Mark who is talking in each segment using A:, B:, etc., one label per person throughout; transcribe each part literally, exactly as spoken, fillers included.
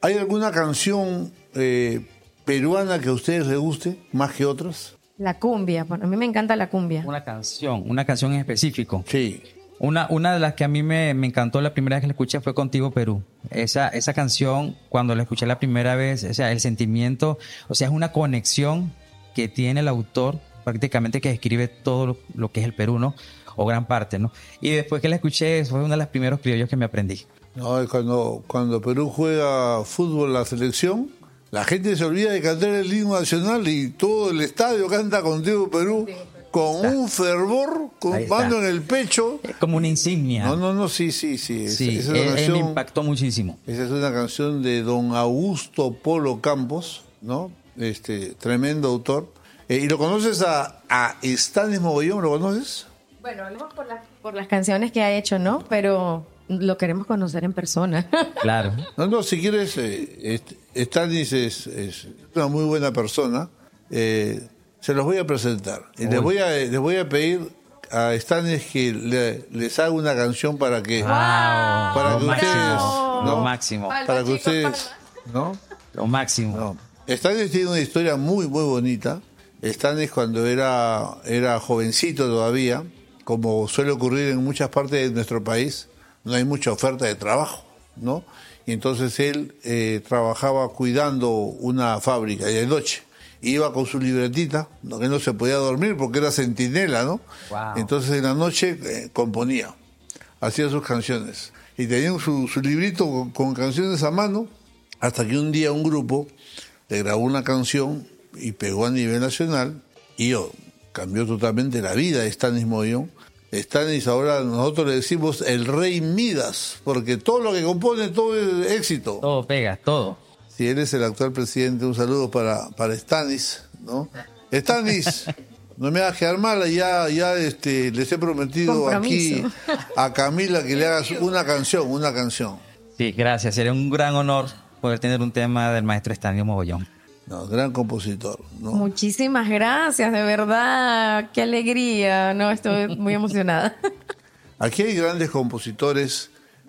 A: ¿Hay alguna canción eh, peruana que a ustedes les guste más que otras?
B: La cumbia, bueno, a mí me encanta la cumbia.
C: Una canción, una canción en específico.
A: Sí.
C: Una, una de las que a mí me, me encantó la primera vez que la escuché fue Contigo Perú. Esa, esa canción, cuando la escuché la primera vez, o sea, el sentimiento, o sea, es una conexión que tiene el autor prácticamente que describe todo lo, lo que es el Perú, ¿no? O gran parte, ¿no? Y después que la escuché, fue uno de los primeros criollos que me aprendí.
A: No, es cuando, cuando Perú juega fútbol la selección, la gente se olvida de cantar el himno nacional y todo el estadio canta Contigo Perú con un fervor, con mano en el pecho.
C: Es como una insignia.
A: No, no, no, sí, sí, sí.
C: Sí,
A: esa, esa
C: él,
A: canción,
C: él me impactó muchísimo.
A: Esa es una canción de don Augusto Polo Campos, ¿no? Este, tremendo autor. Eh, ¿Y lo conoces a, a Stanley Mogollón? ¿Lo conoces?
B: Bueno, hablamos por, la, por las canciones que ha hecho, ¿no? Pero lo queremos conocer en persona.
C: Claro.
A: No, no, si quieres, eh, Stanis es, es una muy buena persona. Eh, se los voy a presentar. Y les voy a, les voy a pedir a Stanis que le, les haga una canción para que,
C: Wow.
A: para
C: Lo
A: que
C: máximo.
A: ustedes,
C: Lo
A: ¿no?
C: máximo.
A: Para que ustedes, ¿no?
C: Lo máximo.
A: No. Stanis tiene una historia muy, muy bonita. Stanis, cuando era, era jovencito todavía, como suele ocurrir en muchas partes de nuestro país, no hay mucha oferta de trabajo, ¿no? Y entonces él eh, trabajaba cuidando una fábrica y de noche iba con su libretita, ¿no? Que no se podía dormir porque era centinela, ¿no?
C: Wow.
A: Entonces en la noche eh, componía, hacía sus canciones y tenía su, su librito con, con canciones a mano, hasta que un día un grupo le grabó una canción y pegó a nivel nacional y yo, cambió totalmente la vida de Stanis Mogollón. Stanis, ahora nosotros le decimos el rey Midas, porque todo lo que compone, todo es éxito.
C: Todo pega, todo.
A: Si él es el actual presidente, un saludo para, para Stanis, ¿no? Stanis, no me hagas quedar mal, ya, ya este, les he prometido
B: Compromiso.
A: aquí a Camila que le hagas una canción, una canción.
C: Sí, gracias. Sería un gran honor poder tener un tema del maestro Stanley Mogollón.
A: No, gran compositor, ¿no?
B: Muchísimas gracias, de verdad. Qué alegría. No, estoy muy emocionada.
A: Aquí hay grandes compositores.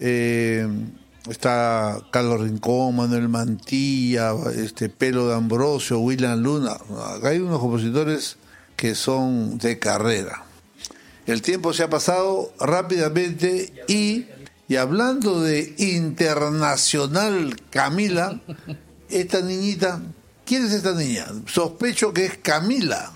A: Eh, está Carlos Rincón, Manuel Mantilla, este Pelo de Ambrosio, William Luna. Acá hay unos compositores que son de carrera. El tiempo se ha pasado rápidamente y, y hablando de internacional, Camila, esta niñita, ¿quién es esta niña? Sospecho que es Camila.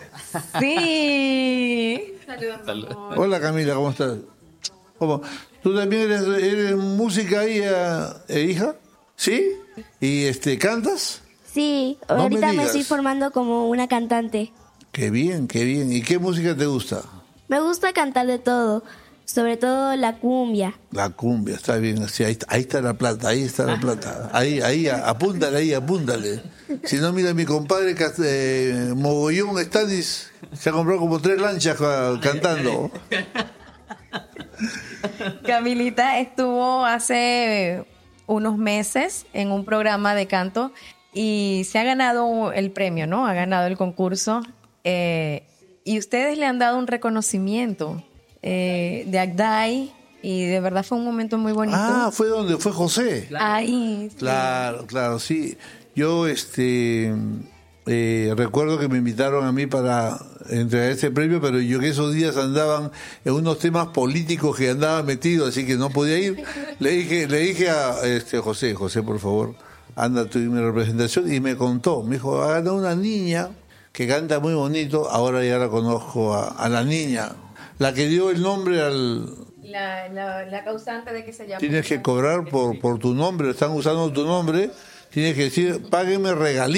B: Sí.
C: Saludos.
A: Hola Camila, ¿cómo estás? ¿Cómo? ¿Tú también eres, eres música ahí, eh, hija? ¿Sí? ¿Y este cantas?
D: Sí,
A: No me
D: ahorita me,
A: digas.
D: estoy formando como una cantante.
A: Qué bien, qué bien. ¿Y qué música te gusta?
D: Me gusta cantar de todo, sobre todo la cumbia.
A: La cumbia, está bien. Sí, ahí, ahí está la plata, ahí está la plata. Ahí, ahí, apúntale, ahí, apúntale. Si no, mira, mi compadre eh, Mogollón Stanis se ha comprado como tres lanchas uh, cantando.
B: Camilita estuvo hace unos meses en un programa de canto y se ha ganado el premio, ¿no? Ha ganado el concurso eh, y ustedes le han dado un reconocimiento eh, de Agday y de verdad fue un momento muy bonito.
A: Ah, fue donde fue José.
B: Ahí. Sí.
A: Claro, claro, sí. Yo este eh, recuerdo que me invitaron a mí para entregar este premio, pero yo que esos días andaban en unos temas políticos que andaba metido, así que no podía ir. Le dije, le dije a este José, José, por favor, anda tú en mi representación, y me contó, me dijo, ha ganado una niña que canta muy bonito, ahora ya la conozco a, a la niña, la que dio el nombre al...
B: La, la, la causante de que se llama.
A: Tienes que cobrar por, por tu nombre, están usando tu nombre, tienes que decir, págueme regalías.